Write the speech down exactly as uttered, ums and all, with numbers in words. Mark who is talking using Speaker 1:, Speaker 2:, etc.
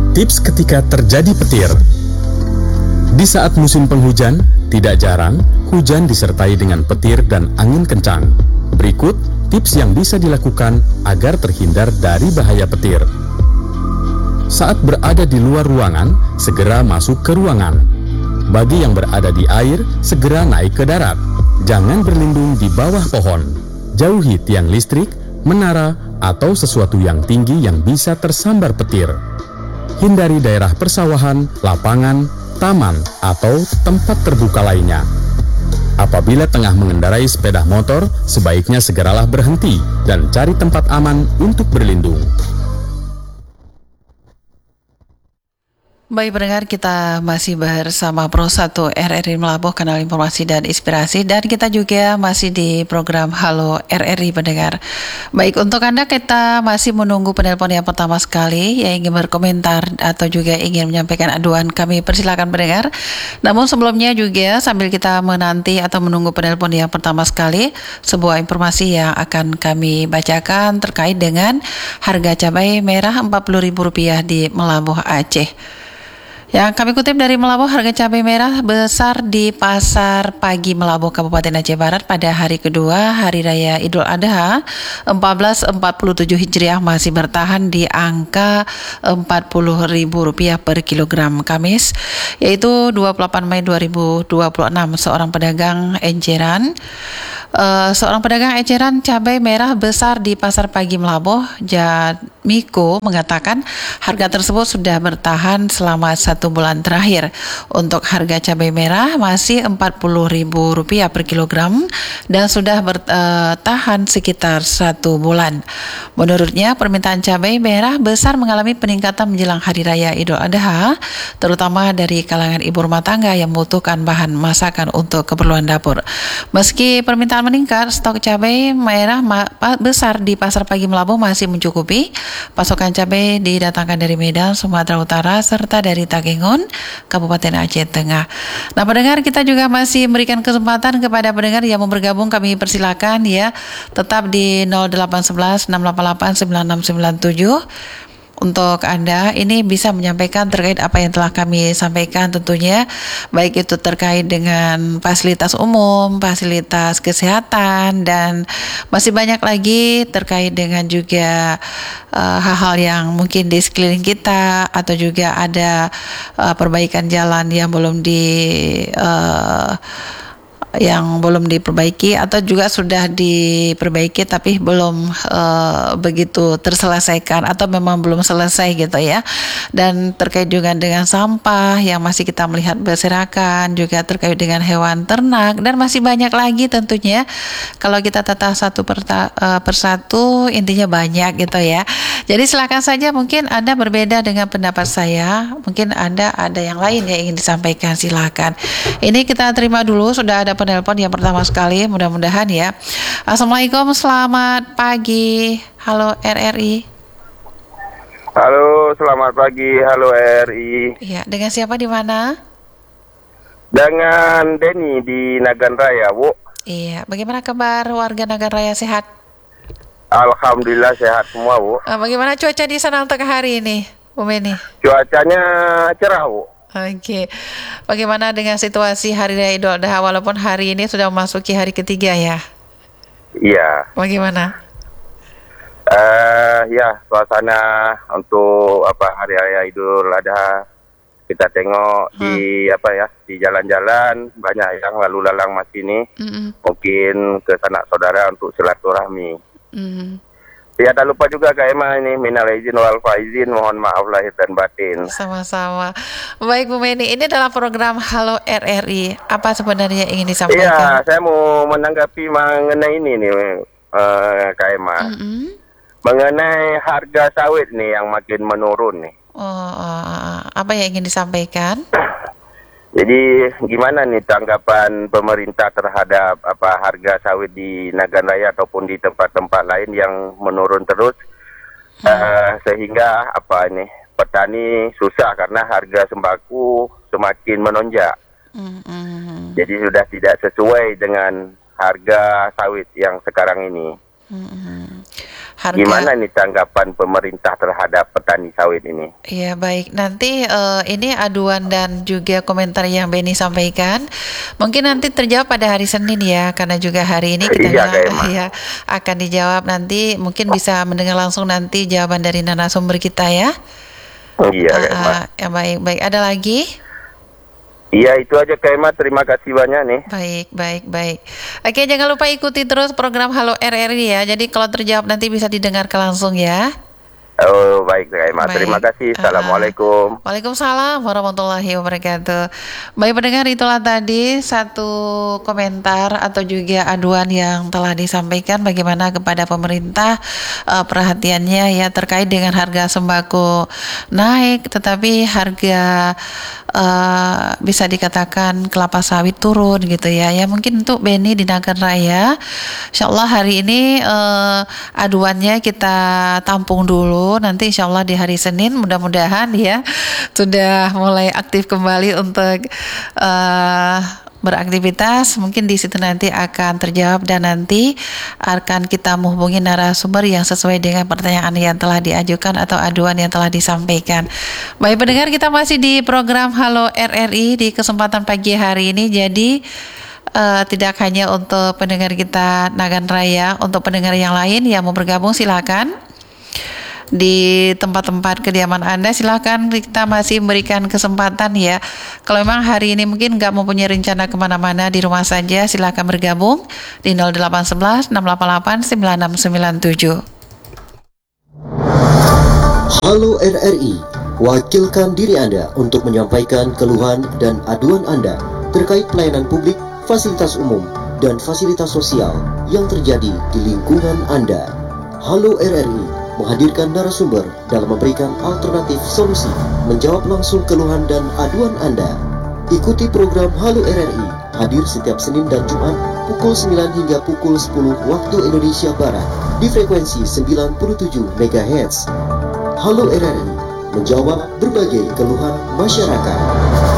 Speaker 1: Tips ketika terjadi petir. Di saat musim penghujan, tidak jarang hujan disertai dengan petir dan angin kencang. Berikut tips yang bisa dilakukan agar terhindar dari bahaya petir. Saat berada di luar ruangan, segera masuk ke ruangan. Bagi yang berada di air, segera naik ke darat. Jangan berlindung di bawah pohon. Jauhi tiang listrik, menara, atau sesuatu yang tinggi yang bisa tersambar petir. Hindari daerah persawahan, lapangan, taman, atau tempat terbuka lainnya. Apabila tengah mengendarai sepeda motor, sebaiknya segeralah berhenti dan cari tempat aman untuk berlindung.
Speaker 2: Baik pendengar, kita masih bersama Pro satu R R I Melabuh, kanal informasi dan inspirasi, dan kita juga masih di program Halo R R I pendengar. Baik, untuk Anda kita masih menunggu penelpon yang pertama sekali yang ingin berkomentar atau juga ingin menyampaikan aduan, kami persilakan pendengar. Namun sebelumnya juga sambil kita menanti atau menunggu penelpon yang pertama sekali, sebuah informasi yang akan kami bacakan terkait dengan harga cabai merah empat puluh ribu rupiah di Melabuh Aceh. Yang kami kutip dari Melabuh, harga cabai merah besar di Pasar Pagi Melabuh Kabupaten Aceh Barat pada hari kedua Hari Raya Idul Adha seribu empat ratus empat puluh tujuh Hijriah masih bertahan di angka empat puluh ribu rupiah per kilogram Kamis, yaitu dua puluh delapan Mei dua ribu dua puluh enam. Seorang pedagang eceran uh, seorang pedagang eceran cabai merah besar di Pasar Pagi Melabuh, Jadmiko, mengatakan harga tersebut sudah bertahan selama satu Satu bulan terakhir. Untuk harga cabai merah masih empat puluh ribu rupiah per kilogram dan sudah bertahan sekitar satu bulan. Menurutnya, permintaan cabai merah besar mengalami peningkatan menjelang Hari Raya Idul Adha, terutama dari kalangan ibu rumah tangga yang membutuhkan bahan masakan untuk keperluan dapur. Meski permintaan meningkat, stok cabai merah ma- besar di Pasar Pagi Melabuh masih mencukupi. Pasokan cabai didatangkan dari Medan, Sumatera Utara, serta dari Takengon, Kabupaten Aceh Tengah. Nah, pendengar, kita juga masih memberikan kesempatan kepada pendengar yang mau bergabung, kami persilakan ya, tetap di nol delapan satu satu enam delapan delapan sembilan enam sembilan tujuh. Untuk Anda ini bisa menyampaikan terkait apa yang telah kami sampaikan tentunya, baik itu terkait dengan fasilitas umum, fasilitas kesehatan, dan masih banyak lagi terkait dengan juga uh, hal-hal yang mungkin di sekeliling kita, atau juga ada uh, perbaikan jalan yang belum di uh, yang belum diperbaiki atau juga sudah diperbaiki tapi belum uh, begitu terselesaikan atau memang belum selesai gitu ya. Dan terkait juga dengan sampah yang masih kita melihat berserakan, juga terkait dengan hewan ternak, dan masih banyak lagi tentunya. Kalau kita tata satu perta, uh, persatu, intinya banyak gitu ya. Jadi silakan saja, mungkin Anda berbeda dengan pendapat saya, mungkin Anda ada yang lain yang ingin disampaikan, silakan. Ini kita terima dulu, sudah ada penelpon yang pertama sekali, mudah-mudahan ya. Assalamualaikum, selamat pagi. Halo R R I.
Speaker 3: Halo, selamat pagi. Halo R R I.
Speaker 2: Iya, dengan siapa di mana?
Speaker 3: Dengan Denny di Nagan Raya, Bu.
Speaker 2: Iya, bagaimana kabar warga Nagan Raya, sehat?
Speaker 3: Alhamdulillah sehat semua, Bu.
Speaker 2: Uh, bagaimana cuaca di sana untuk hari ini, Bu Meni?
Speaker 3: Cuacanya cerah, Bu.
Speaker 2: Oke, okay. Bagaimana dengan situasi Hari Raya Idul Adha walaupun hari ini sudah memasuki hari ketiga ya?
Speaker 3: Iya.
Speaker 2: Bagaimana?
Speaker 3: Uh, ya, suasana untuk apa Hari Raya Idul Adha, kita tengok hmm. di apa ya di jalan-jalan banyak yang lalu lalang mas ini, mm-mm. mungkin ke sanak saudara untuk silaturahmi. Mm. Ya, tak lupa juga Kak Emma ini, minal izin wal faizin, mohon maaf lahir dan batin.
Speaker 2: Sama-sama. Baik Bu Meni, ini adalah program Halo R R I. Apa sebenarnya yang ingin disampaikan?
Speaker 3: Iya, saya mau menanggapi mengenai ini nih, uh, Kak Emma. Mm-hmm. Mengenai harga sawit nih yang makin menurun nih.
Speaker 2: Oh, uh, apa yang ingin disampaikan?
Speaker 3: Jadi gimana nih tanggapan pemerintah terhadap apa harga sawit di Nagan Raya ataupun di tempat-tempat lain yang menurun terus, hmm. uh, sehingga apa ini petani susah karena harga sembako semakin menonjak. Hmm. Hmm. Jadi sudah tidak sesuai dengan harga sawit yang sekarang ini.
Speaker 2: Hmm. harga.
Speaker 3: Gimana nih tanggapan pemerintah terhadap petani sawit ini?
Speaker 2: Iya, baik. Nanti uh, ini aduan dan juga komentar yang Beni sampaikan mungkin nanti terjawab pada hari Senin ya, karena juga hari ini kita
Speaker 3: Iya,
Speaker 2: ya akan dijawab nanti. Mungkin bisa mendengar langsung nanti jawaban dari narasumber kita ya.
Speaker 3: Iya,
Speaker 2: uh,
Speaker 3: Kak Emma.
Speaker 2: uh, ya baik, baik. Ada lagi?
Speaker 3: Iya, itu aja Kak Emma. Terima kasih banyak nih.
Speaker 2: Baik, baik, baik. Oke, jangan lupa ikuti terus program Halo R R I ya. Jadi kalau terjawab nanti bisa didengarkan langsung ya.
Speaker 3: Oh, baik Kak Emma.
Speaker 2: Baik.
Speaker 3: Terima kasih. Assalamualaikum.
Speaker 2: Uh, Waalaikumsalam warahmatullahi wabarakatuh. Baik pendengar, itulah tadi satu komentar atau juga aduan yang telah disampaikan bagaimana kepada pemerintah uh, perhatiannya ya terkait dengan harga sembako naik, tetapi harga uh, bisa dikatakan kelapa sawit turun gitu ya. Ya mungkin untuk Beni di Nagan Raya, insya Allah hari ini uh, aduannya kita tampung dulu. Nanti insya Allah di hari Senin mudah-mudahan ya sudah mulai aktif kembali untuk uh, beraktivitas. Mungkin di situ nanti akan terjawab dan nanti akan kita menghubungi narasumber yang sesuai dengan pertanyaan yang telah diajukan atau aduan yang telah disampaikan. Baik pendengar, kita masih di program Halo R R I di kesempatan pagi hari ini. Jadi Uh, tidak hanya untuk pendengar kita Nagan Raya, untuk pendengar yang lain yang mau bergabung silakan di tempat-tempat kediaman Anda, silakan, kita masih memberikan kesempatan ya. Kalau memang hari ini mungkin nggak mempunyai rencana kemana-mana, di rumah saja, silakan bergabung di nol delapan satu satu enam delapan delapan sembilan enam sembilan tujuh.
Speaker 4: Halo R R I, wakilkan diri Anda untuk menyampaikan keluhan dan aduan Anda terkait pelayanan publik, fasilitas umum, dan fasilitas sosial yang terjadi di lingkungan Anda. Halo R R I menghadirkan narasumber dalam memberikan alternatif solusi, menjawab langsung keluhan dan aduan Anda. Ikuti program Halo R R I, hadir setiap Senin dan Jumat pukul sembilan hingga pukul sepuluh waktu Indonesia Barat di frekuensi sembilan puluh tujuh megahertz. Halo R R I, menjawab berbagai keluhan masyarakat.